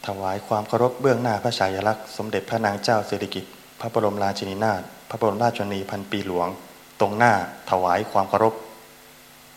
ถวายความเคารพเบื้องหน้าพระฉายาลักษณ์สมเด็จพระนางเจ้าสิริกิติ์พระบรมราชินีนาถพระบรมราชชนนีพันปีหลวงตรงหน้าถวายความเคารพ